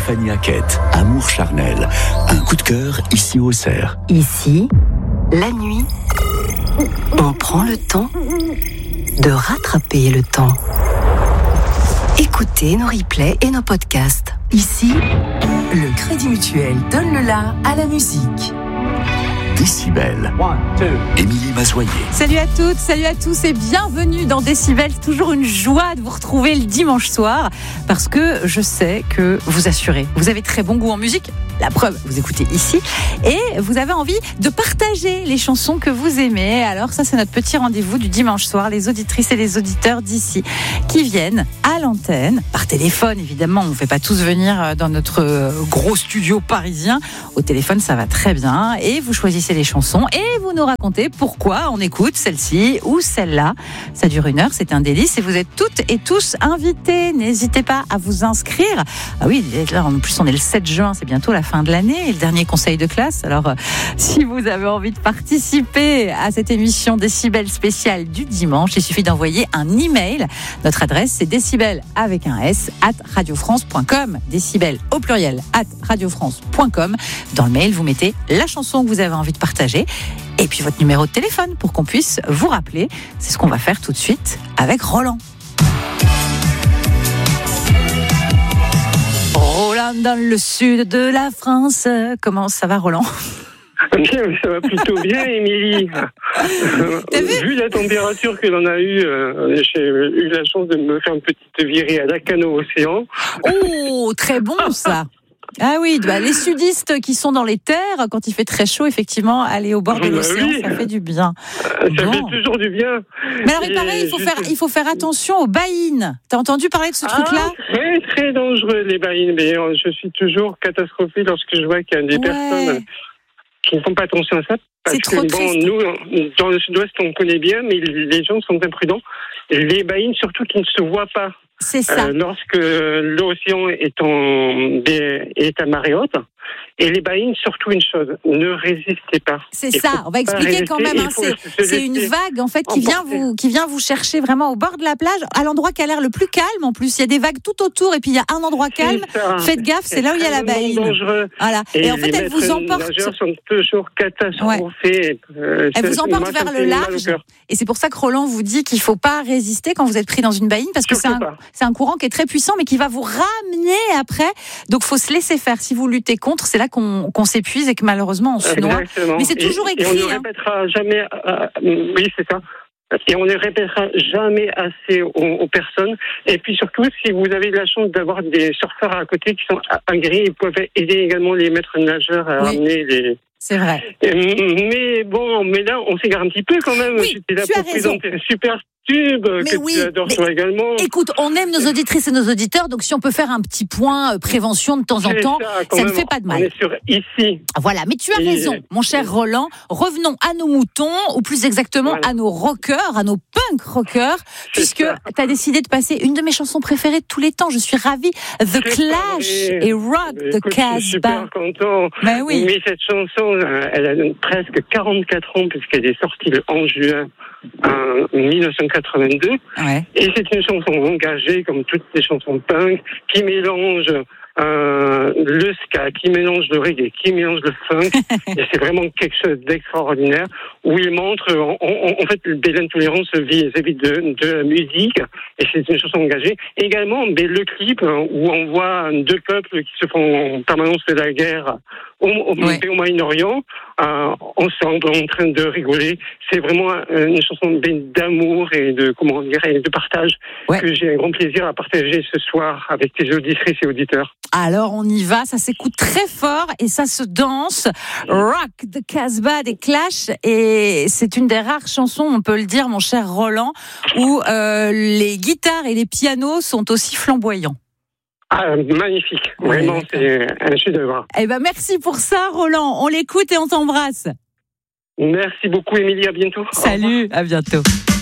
Stéphanie Hackett, Amour charnel. Un coup de cœur ici au Auxerre. Ici, la nuit, on prend le temps de rattraper le temps. Écoutez nos replays et nos podcasts. Ici, le Crédit Mutuel donne le la à la musique. Décibel. Émilie Mazoyer. Salut à toutes, salut à tous et bienvenue dans Décibel. Toujours une joie de vous retrouver le dimanche soir parce que je sais que vous assurez. Vous avez très bon goût en musique. La preuve, vous écoutez ici et vous avez envie de partager les chansons que vous aimez. Alors ça, c'est notre petit rendez-vous du dimanche soir. Les auditrices et les auditeurs d'ici qui viennent à l'antenne, par téléphone évidemment. On ne fait pas tous venir dans notre gros studio parisien. Au téléphone, ça va très bien. Et vous choisissez les chansons et vous nous racontez pourquoi on écoute celle-ci ou celle-là. Ça dure 1 heure, c'est un délice et vous êtes toutes et tous invités. N'hésitez pas à vous inscrire. Ah oui, là, en plus on est le 7 juin, c'est bientôt la fin de l'année et le dernier conseil de classe. Alors, si vous avez envie de participer à cette émission Décibel spéciale du dimanche, il suffit d'envoyer un email. Notre adresse, c'est décibel avec un S @radiofrance.com. Décibel au pluriel @radiofrance.com. Dans le mail, vous mettez la chanson que vous avez envie de partager et puis votre numéro de téléphone pour qu'on puisse vous rappeler. C'est ce qu'on va faire tout de suite avec Roland. Roland dans le sud de la France. Comment ça va, Roland ? Bien, ça va plutôt bien, Émilie. Vu la température que l'on a eue, j'ai eu la chance de me faire une petite virée à Lacanau-Océan. Oh, très bon ça. Ah oui, les sudistes qui sont dans les terres, quand il fait très chaud, effectivement, aller au bord de l'océan, oui. Ça fait du bien. Ça fait toujours du bien. Mais alors, pareil, il faut faire attention aux baïnes. T'as entendu parler de ce truc-là ? Très, très dangereux, les baïnes. Mais je suis toujours catastrophée lorsque je vois qu'il y a des personnes qui ne font pas attention à ça. Parce que nous, dans le sud-ouest, on connaît bien, mais les gens sont imprudents. Les baïnes, surtout, qui ne se voient pas. C'est ça. Lorsque l'océan est à marée haute. Et les baïnes, surtout une chose, ne résistez pas. C'est ça, on va expliquer quand même. C'est une vague en fait qui vient vous chercher vraiment au bord de la plage, à l'endroit qui a l'air le plus calme. En plus, il y a des vagues tout autour et puis il y a un endroit calme. Faites gaffe, c'est là où il y a la baïne. Voilà. Et en fait, elle vous emporte. Les nageurs sont toujours catastrophés. Elle vous emporte vers le large. Et c'est pour ça que Roland vous dit qu'il ne faut pas résister quand vous êtes pris dans une baïne parce que c'est un courant qui est très puissant mais qui va vous ramener après. Donc, il faut se laisser faire. Si vous luttez contre, c'est là qu'on s'épuise et que malheureusement on se noie. Exactement. Mais c'est toujours écrit. Et on ne répétera jamais. Oui, c'est ça. Et on ne répétera jamais assez aux personnes. Et puis surtout, si vous avez la chance d'avoir des surfeurs à côté qui sont agréés, ils peuvent aider également les maîtres nageurs à ramener les. C'est vrai. Mais là, on s'égare un petit peu quand même. Oui, j'étais là pour présenter un super tube que tu adores toi également. Écoute, on aime nos auditrices et nos auditeurs, donc si on peut faire un petit point prévention de temps en temps, ça ne fait pas de mal. On est sur ici. Voilà, mais tu as raison, mon cher Roland. Revenons à nos moutons, ou plus exactement à nos rockers, à nos punk rockers, puisque tu as décidé de passer une de mes chansons préférées de tous les temps. Je suis ravie. The Clash et Rock the Casbah. Je suis super content. Mais oui. Mais cette chanson, elle a presque 44 ans puisqu'elle est sortie le 11 juin 1982. Et c'est une chanson engagée comme toutes les chansons punk qui mélange le ska, qui mélange le reggae, qui mélange le funk. Et c'est vraiment quelque chose d'extraordinaire où il montre en fait l'intolérance vis-à-vis de la musique. Et c'est une chanson engagée. Également, le clip où on voit deux peuples qui se font en permanence de la guerre au Moyen-Orient, ensemble, en train de rigoler. C'est vraiment une chanson d'amour et de partage que j'ai un grand plaisir à partager ce soir avec tes auditrices et auditeurs. Alors on y va, ça s'écoute très fort et ça se danse. Rock the Casbah des Clash, et c'est une des rares chansons, on peut le dire, mon cher Roland, où les guitares et les pianos sont aussi flamboyants. Ah, magnifique. Vraiment, c'est un chef-d'œuvre. Eh ben, merci pour ça, Roland. On l'écoute et on t'embrasse. Merci beaucoup, Émilie. À bientôt. Salut, à bientôt.